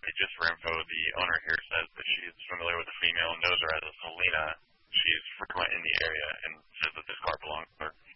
just for info, the owner here says that she's familiar with the female and knows her as Helena. She's frequent in the area and says that this car belongs to her.